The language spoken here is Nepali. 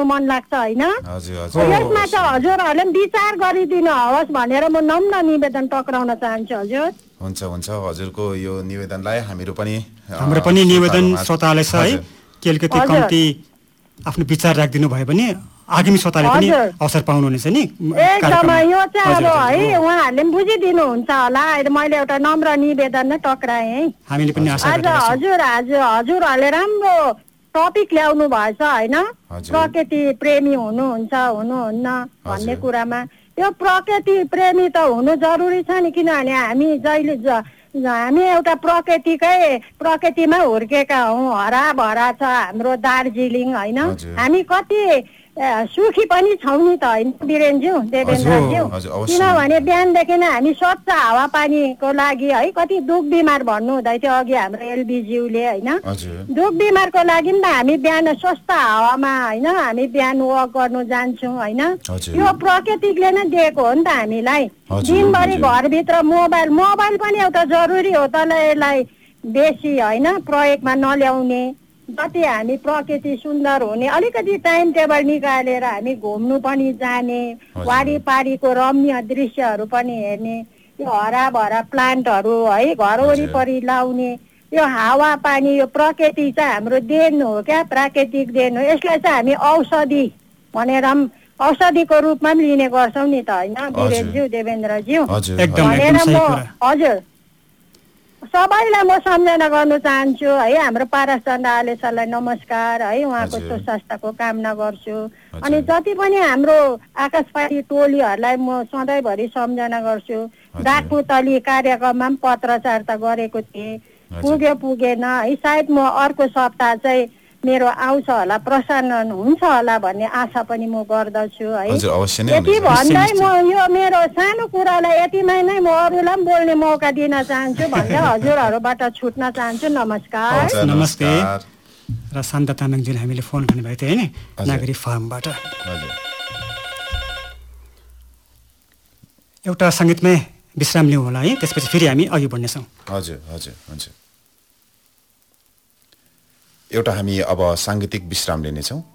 मन लाग्छ होइन। हजुर हजुर यसमा चाहिँ हजुरहरूले पनि विचार गरिदिनु होस् भनेर म नम्र निवेदन टक्राउन चाहन्छु हजुर। हुन्छ हुन्छ हजुरको यो निवेदनलाई हाम्रो पनि निवेदन श्रोताले छ है कि अलिकति कम्ती आफ्नो विचार राखिदिनु भयो भने आगामी श्रोताले पनि अवसर पाउनुहुनेछ नि। एकदमै यो चाहिँ अब है उहाँहरूले पनि बुझिदिनुहुन्छ होला। मैले एउटा नम्र निवेदन नै टक्राएँ है। हामीले पनि आशा आज हजुरहरूले राम्रो टपिक ल्याउनु भएछ होइन। प्रकृति प्रेमी हुनुहुन्छ हुनुहुन्न भन्ने कुरामा यो प्रकृति प्रेमी त हुनु जरुरी छ नि। किनभने हामी जहिले हामी एउटा प्रकृतिमा हुर्केका हौँ। हराभरा छ हाम्रो दार्जिलिङ होइन। हामी कति सुखी पनि छौँ नि त होइन वीरेनज्यू देवेन्द्रज्यू। किनभने बिहानदेखि नै हामी स्वच्छ हावापानीको लागि है कति दुख बिमार भन्नु हुँदै थियो अघि हाम्रो एलबीज्यूले होइन। दुख बिमारको लागि पनि त हामी बिहान स्वस्थ हावामा होइन हामी बिहान वक गर्नु जान्छौँ होइन। यो प्रकृतिले नै दिएको हो नि त हामीलाई। दिनभरि घरभित्र मोबाइल पनि एउटा जरुरी हो तर यसलाई बेसी होइन प्रयोगमा नल्याउने। जति हामी प्रकृति सुन्दर हुने अलिकति टाइम टेबल निकालेर हामी घुम्नु पनि जाने वारिपारीको रम्य दृश्यहरू पनि हेर्ने यो हराभरा प्लान्टहरू है घर वरिपरि लाउने यो हावापानी यो प्रकृति चाहिँ हाम्रो देन हो क्या प्राकृतिक देन हो। यसलाई चाहिँ हामी औषधि भनेर औषधिको रूपमा पनि लिने गर्छौँ नि त होइन वीरेनज्यू देवेन्द्रज्यू भनेर म हजुर सबैलाई म सम्झना गर्नु चाहन्छु है। हाम्रो पारस चन्द्र आलेसरलाई नमस्कार है उहाँको सुस्वास्थ्यको कामना गर्छु। अनि जति पनि हाम्रो आकाशवाणी टोलीहरूलाई म सधैँभरि सम्झना गर्छु। डाकमुतली कार्यक्रममा पनि पत्रचार त गरेको थिएँ पुगेन है। सायद म अर्को सप्ताह चाहिँ मेरो आउँछ होला प्रसारण हुन्छ होला भन्ने आशा पनि म गर्दछु है। यति भन्दै म यो मेरो सानो कुरालाई यतिमै नै म अरूलाई पनि बोल्ने मौका दिन चाहन्छु भन्दै हजुरहरूबाट छुट्न चाहन्छु। नमस्कार। नमस्ते। र शान्ता तामाङजीले हामीले फोन गर्नुभएको थियो होइन नागरिक फार्मबाट। एउटा सङ्गीतमै विश्राम लिउँ होला है त्यसपछि फेरि हामी अघि बढ्नेछौँ। हजुर हजुर हुन्छ एउटा हामी अब साङ्गीतिक विश्राम लिनेछौँ।